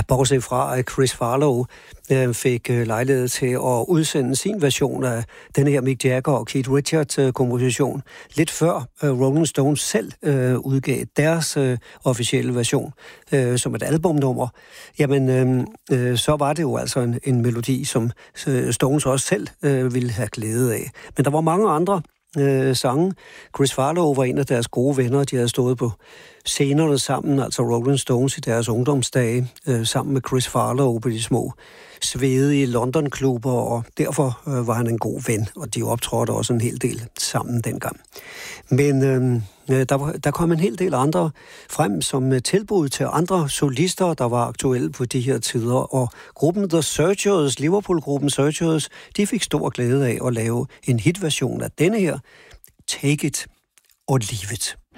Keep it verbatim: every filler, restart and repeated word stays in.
Bortset fra, at Chris Farlowe øh, fik øh, lejlighed til at udsende sin version af den her Mick Jagger og Keith Richards-komposition øh, lidt før øh, Rolling Stones selv øh, udgav deres øh, officielle version øh, som et albumnummer, jamen øh, øh, så var det jo altså en, en melodi, som øh, Stones også selv øh, ville have glæde af. Men der var mange andre øh, sange. Chris Farlowe var en af deres gode venner. De havde stået på scenerne sammen, altså Rolling Stones i deres ungdomsdage, øh, sammen med Chris Farlowe på de små svedige London-klubber, og derfor øh, var han en god ven, og de optrådte også en hel del sammen dengang. Men øh, der, var, der kom en hel del andre frem som tilbud til andre solister, der var aktuelle på de her tider, og gruppen The Searchers, Liverpool-gruppen Searchers, de fik stor glæde af at lave en hitversion af denne her, Take It or Leave It.